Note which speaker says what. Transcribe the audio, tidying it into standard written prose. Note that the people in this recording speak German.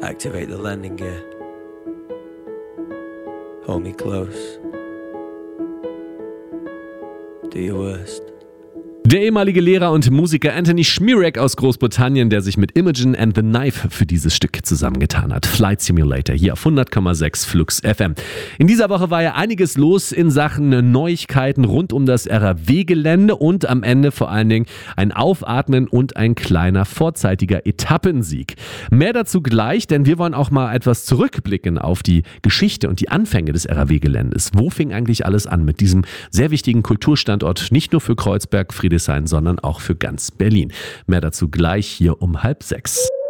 Speaker 1: Activate the landing gear. Hold me close. Do your worst.
Speaker 2: Der ehemalige Lehrer und Musiker Anthony Schmierek aus Großbritannien, der sich mit Imogen and the Knife für dieses Stück zusammengetan hat. Flight Simulator hier auf 100,6 Flux FM. In dieser Woche war ja einiges los in Sachen Neuigkeiten rund um das RAW-Gelände und am Ende vor allen Dingen ein Aufatmen und ein kleiner vorzeitiger Etappensieg. Mehr dazu gleich, denn wir wollen auch mal etwas zurückblicken auf die Geschichte und die Anfänge des RAW-Geländes. Wo fing eigentlich alles an mit diesem sehr wichtigen Kulturstandort, nicht nur für Kreuzberg, Friedrichshain, sondern auch für ganz Berlin. Mehr dazu gleich hier um 5:30.